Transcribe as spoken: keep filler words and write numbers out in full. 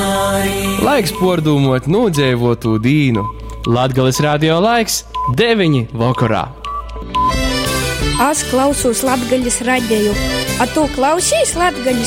Laiks pordūmot nūdzeivotu dīnu. Latgales radio laiks deviņi vakarā. Es klausos Latgales radiju. A tu klausīs Latgales